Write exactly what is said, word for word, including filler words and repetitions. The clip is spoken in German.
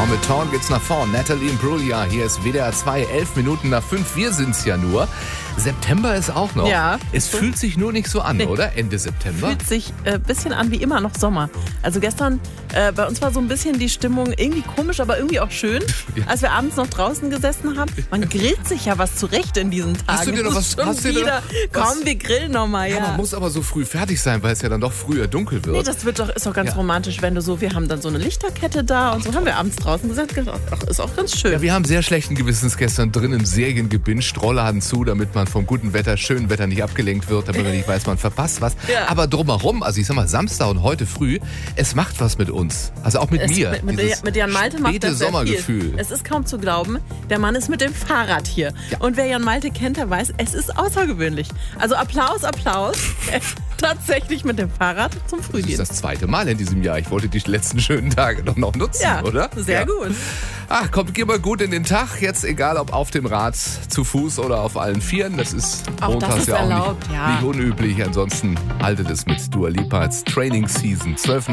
Genau, mit Torn geht's nach vorn. Natalie Imbruglia, hier ist W D R zwei, elf Minuten nach fünf. Wir sind's ja nur. September ist auch noch. Ja. Es so. fühlt sich nur nicht so an, Nee. oder? Ende September. Fühlt sich ein äh, bisschen an wie immer noch Sommer. Also gestern, äh, bei uns war so ein bisschen die Stimmung irgendwie komisch, aber irgendwie auch schön, Ja. als wir abends noch draußen gesessen haben. Man grillt sich ja was zurecht in diesen Tagen. Hast du dir noch Es was- ist schon hast du dir wieder. noch was- Komm, wir grillen nochmal, ja. Ja, man muss aber so früh fertig sein, weil es ja dann doch früher dunkel wird. Nee, das wird doch, ist doch ganz Ja. romantisch, wenn du so, wir haben dann so eine Lichterkette da und so haben wir abends draußen gesagt, ach, ist auch ganz schön. Ja, wir haben sehr schlechten Gewissens gestern drinnen Serien gebinged, Rollladen zu, damit man vom guten Wetter, schönen Wetter nicht abgelenkt wird, damit man nicht weiß, man verpasst was. Ja. Aber drumherum, also ich sag mal Samstag und heute früh, es macht was mit uns. Also auch mit Es- mir. Mit, mit, Dieses mit Jan Malte macht späte das sehr Sommergefühl. viel. Es ist kaum zu glauben, der Mann ist mit dem Fahrrad hier. Ja. Und wer Jan Malte kennt, der weiß, es ist außergewöhnlich. Also Applaus, Applaus. Er ist tatsächlich mit dem Fahrrad zum Das ist Frühdienst. das zweite Mal in diesem Jahr. Ich wollte die letzten schönen Tage doch noch nutzen, Ja, oder? sehr Ja. gut. Ach, kommt, geh mal gut in den Tag. Jetzt egal, ob auf dem Rad, zu Fuß oder auf allen Vieren. Das ist Auch montags das ist ja auch erlaubt, nicht, ja. nicht unüblich. Ansonsten haltet es mit Dua Lipa als Training Season. zwölf